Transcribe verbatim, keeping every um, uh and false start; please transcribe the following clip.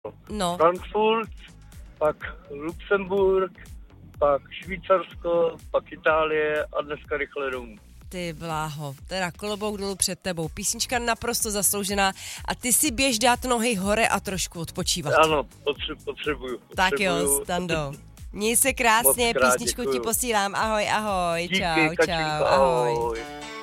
No. Frankfurt, pak Lucemburg, pak Švýcarsko, pak Itálie a dneska rychle domů. Ty bláho, teda klobouk dolů před tebou. Písnička naprosto zasloužená a ty si běž dát nohy hore a trošku odpočívat. Ano, potře- potřebuju, potřebuju. Tak jo, Stando. Měj se krásně, Moc krát písničku děkuju. ti posílám. Ahoj, ahoj, Díky, čau, Kačinko, čau, ahoj. ahoj.